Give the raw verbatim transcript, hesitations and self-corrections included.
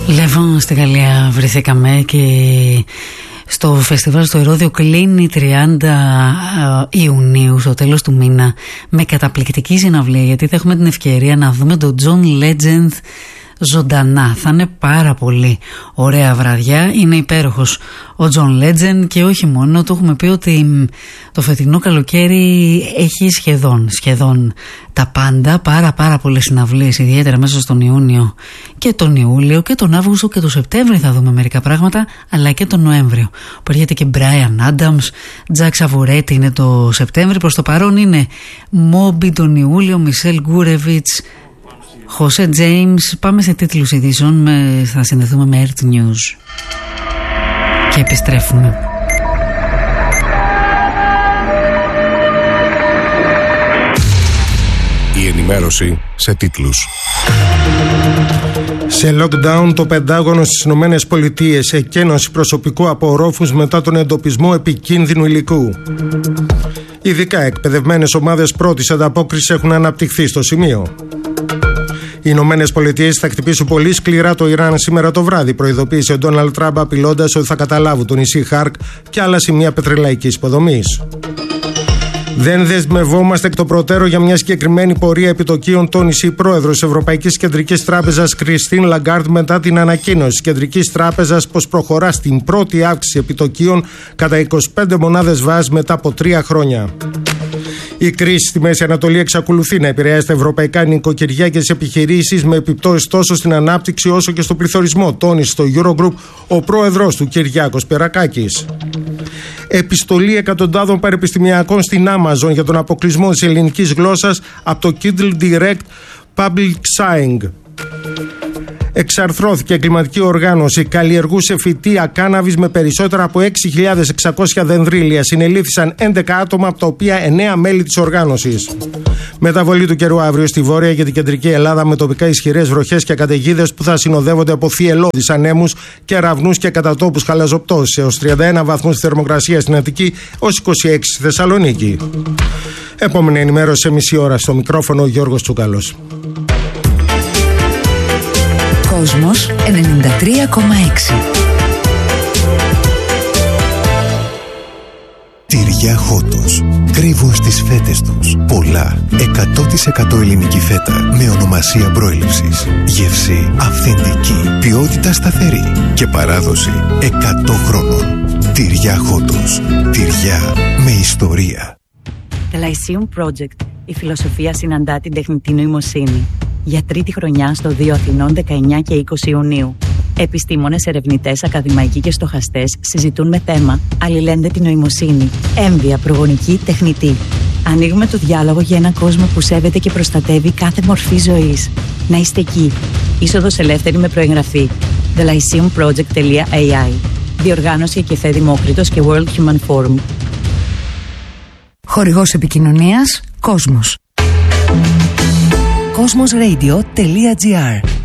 Λεβόν, στη Γαλλία βρεθήκαμε και στο φεστιβάλ στο Ηρώδειο κλείνει τριάντα Ιουνίου, στο τέλος του μήνα, με καταπληκτική συναυλία, γιατί θα έχουμε την ευκαιρία να δούμε τον John Legend ζωντανά. Θα είναι πάρα πολύ ωραία βραδιά. Είναι υπέροχος ο John Legend και όχι μόνο, το έχουμε πει ότι το φετινό καλοκαίρι έχει σχεδόν, σχεδόν τα πάντα, πάρα πάρα πολλές συναυλίες, ιδιαίτερα μέσα στον Ιούνιο και τον Ιούλιο και τον Αύγουστο και τον Σεπτέμβριο θα δούμε μερικά πράγματα, αλλά και τον Νοέμβριο που έρχεται και Brian Adams, Jack Savoretti είναι το Σεπτέμβριο, προς το παρόν είναι Moby τον Ιούλιο, Michelle Gurevich, Jose James. Πάμε σε τίτλους ειδήσεων, με, θα συνδεθούμε με Earth News και επιστρέφουμε. Η ενημέρωση σε τίτλους. Σε lockdown το Πεντάγωνο στις Ηνωμένες Πολιτείες, εκένωση προσωπικού από ορόφους μετά τον εντοπισμό επικίνδυνου υλικού. Ειδικά εκπαιδευμένες ομάδες πρώτης ανταπόκρισης έχουν αναπτυχθεί στο σημείο. Οι Ηνωμένες Πολιτείες θα χτυπήσουν πολύ σκληρά το Ιράν σήμερα το βράδυ, προειδοποίησε ο Ντόναλντ Τραμπ, απειλώντας ότι θα καταλάβουν το νησί Χάρκ και άλλα σημεία πετρελαϊκής υποδομής. Δεν δεσμευόμαστε εκ των προτέρων για μια συγκεκριμένη πορεία επιτοκίων, τόνισε η πρόεδρος της Ευρωπαϊκής Κεντρικής Τράπεζας Κριστίν Λαγκάρντ μετά την ανακοίνωση της Κεντρικής Τράπεζας πως προχωρά στην πρώτη αύξηση επιτοκίων κατά είκοσι πέντε μονάδες βάσης μετά από τρία χρόνια. Η κρίση στη Μέση Ανατολή εξακολουθεί να επηρεάζει τα ευρωπαϊκά νοικοκυριά και τις επιχειρήσεις, με επιπτώσεις τόσο στην ανάπτυξη όσο και στο πληθωρισμό, τόνισε στο Eurogroup ο πρόεδρος του Κυριάκος Περακάκης. Επιστολή εκατοντάδων πανεπιστημιακών στην Amazon για τον αποκλεισμό της ελληνικής γλώσσας από το Kindle Direct Public Science. Εξαρθρώθηκε εγκληματική οργάνωση, καλλιεργούσε φυτεία κάναβης με περισσότερα από έξι χιλιάδες εξακόσια δενδρύλια. Συνελήφθησαν έντεκα άτομα, από τα οποία εννέα μέλη της οργάνωσης. Μεταβολή του καιρού αύριο στη βόρεια και την κεντρική Ελλάδα, με τοπικά ισχυρές βροχές και καταιγίδες που θα συνοδεύονται από θυελλώδεις ανέμους, κεραυνούς και κατά τόπους χαλαζοπτώσεις. Έως τριάντα ένα βαθμούς θερμοκρασία στην Αττική, ως είκοσι έξι στη Θεσσαλονίκη. Επόμενη ενημέρωση σε μισή ώρα. Στο μικρόφωνο ο Γιώργος Τσούκαλος. Κόσμος ενενήντα τρία κόμμα έξι. Τυριά Χότος. Κρύβουν στις φέτες τους πολλά εκατό τοις εκατό ελληνική φέτα με ονομασία προέλευσης. Γεύση αυθεντική, ποιότητα σταθερή και παράδοση εκατό χρόνων. Τυριά Χότος. Τυριά με ιστορία. The Lyceum Project. Η φιλοσοφία συναντά την τεχνητή νοημοσύνη. Για τρίτη χρονιά στο δύο Αθηνών, δεκαεννιά και είκοσι Ιουνίου. Επιστήμονες, ερευνητές, ακαδημαϊκοί και στοχαστές συζητούν με θέμα αλληλένδετη νοημοσύνη, έμβια, προγονική, τεχνητή. Ανοίγουμε το διάλογο για έναν κόσμο που σέβεται και προστατεύει κάθε μορφή ζωής. Να είστε εκεί. Είσοδος ελεύθερη με προεγγραφή. the lyceum project τελεία a i. Διοργάνωση Εκεφέ Δημόκριτος και World Human Forum. Χορηγός επικοινωνίας Κόσμος. κόσμος ρέιντιο τελεία τζι άρ.